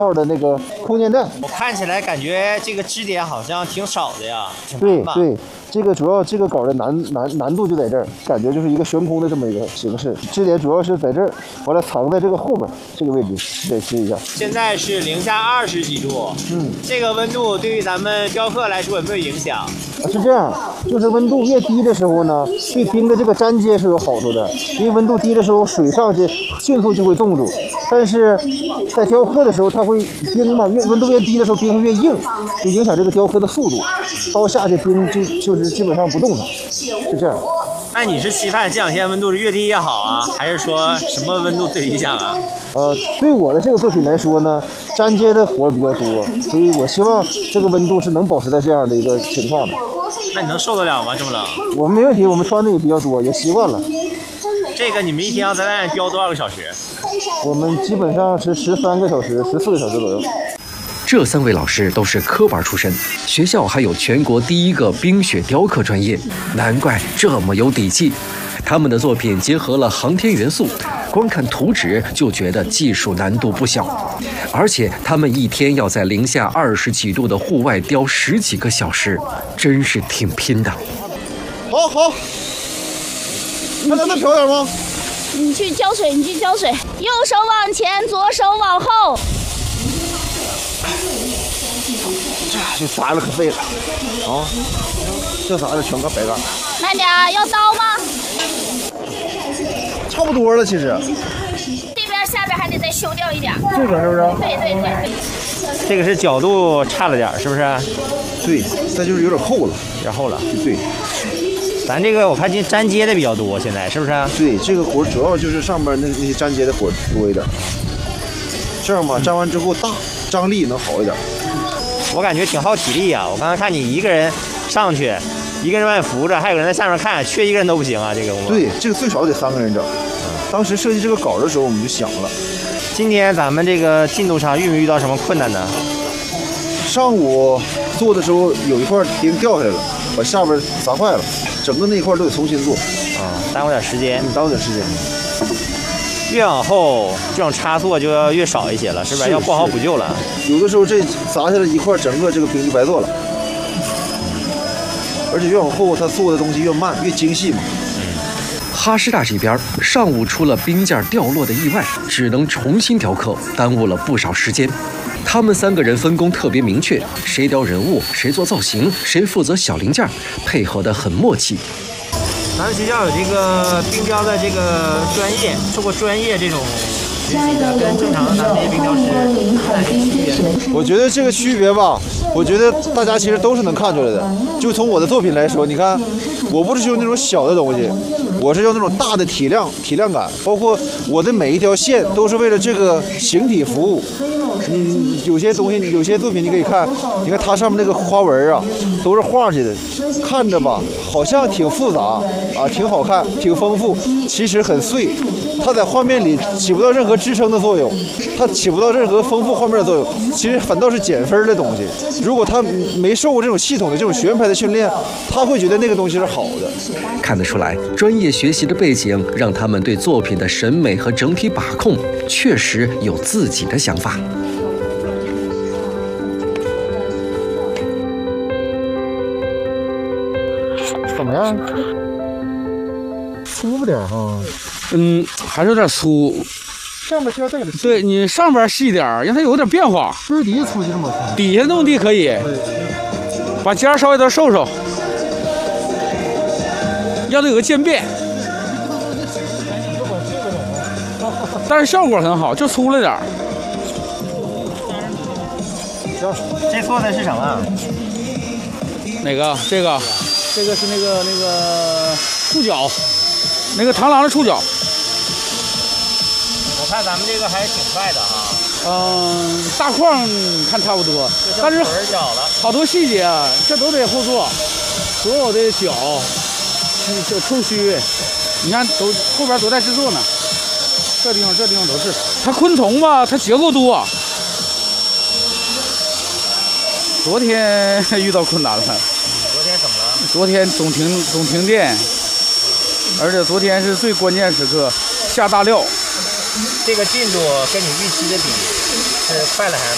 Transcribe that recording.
号的那个空间站。 我看起来感觉这个支点好像挺少的呀， 对对，这个主要这个稿的难度就在这儿，感觉就是一个悬空的这么一个形式。支点主要是在这儿，完了藏在这个后边这个位置，得试一下。 现在是零下20几度，这个温度对于咱们雕刻来说有没有影响？ 是这样，就是温度越低的时候呢，对冰的这个粘接是有好处的，因为温度低的时候水上去迅速就会冻住，但是在雕刻的时候，它会冰嘛，温度越低的时候冰会越硬，就影响这个雕刻的速度。刀下去冰就是基本上不动它，是这样。 那你是期盼这两天温度是越低越好啊，还是说什么温度最理想啊？ 对我的这个作品来说呢，粘接的活比较多，所以我希望这个温度是能保持在这样的一个情况的。 那你能受得了吗？这么冷？ 我们没问题，我们穿的也比较多，也习惯了。 这个你们一天要在外面雕多少个小时？ 我们基本上是13个小时、14个小时左右。 这3位老师都是科班出身，学校还有全国第1个冰雪雕刻专业，难怪这么有底气。他们的作品结合了航天元素，光看图纸就觉得技术难度不小。而且他们一天要在零下20几度的户外雕10几个小时，真是挺拼的。 好，还能再漂点吗？ 你去浇水，右手往前，左手往后。 这砸了可废了，啊！这砸的全搁白干。 慢点，要刀吗？ 差不多了，其实。 这边下边还得再修掉一点。 这边是不是？ 对。 这个是角度差了点，是不是？ 对，但就是有点厚了， 有点厚了。 对。 咱这个我看这粘接的比较多，现在是不是？ 对，这个活主要就是上边那些粘接的活多一点。这样吧，粘完之后大，张力能好一点。 我感觉挺耗体力啊！我刚才看你一个人上去，一个人把你扶着，还有人在下面看，缺一个人都不行啊！这个工作。 对，这个最少得3个人整。当时设计这个稿的时候，我们就想了， 今天咱们这个进度上遇没遇到什么困难呢？ 上午做的时候有一块钉掉下来了，把下边砸坏了，整个那一块都得重新做。 耽误点时间。 耽误点时间。 越往后这种差错就要越少一些了，是吧？要不好补救了。 有的时候这砸下来一块，整个这个冰就白做了。而且越往后，它做的东西越慢，越精细嘛。 哈师大这边上午出了冰件掉落的意外，只能重新雕刻，耽误了不少时间。他们3个人分工特别明确，谁雕人物，谁做造型，谁负责小零件，配合得很默契。 咱们学校有这个冰雕的这个专业，受过专业这种学习的，跟正常的咱们这些冰雕师。 我觉得这个区别吧，我觉得大家其实都是能看出来的。就从我的作品来说，你看，我不是用那种小的东西，我是用那种大的体量感，包括我的每一条线都是为了这个形体服务。有些东西，有些作品你可以看，你看它上面那个花纹啊，都是画去的，看着吧好像挺复杂啊，挺好看，挺丰富，其实很碎。它在画面里起不到任何支撑的作用，它起不到任何丰富画面的作用，其实反倒是减分的东西。如果他没受过这种系统的这种学院派的训练，他会觉得那个东西是好的。 看得出来，专业学习的背景让他们对作品的审美和整体把控确实有自己的想法。 怎么样？粗不点哈？ 还是有点粗。 上面需要再给它。 对你上边细点，让它有点变化。 不是底下粗就这么粗？ 底下弄地可以，把尖稍微再收收，让它有个渐变。但是效果很好，就粗了点。 这做的是什么？ 哪个？这个是那个触角，那个螳螂的触角。 我看咱们这个还是挺快的哈。 大框看差不多，但是好多细节啊，这都得后做，所有的角、触须，你看都后边都在制作呢。这地方都是。它昆虫吧，它结构多。昨天遇到困难了。 昨天怎么了？ 昨天总停电，而且昨天是最关键时刻，下大料。 这个进度跟你预期的比是快了还是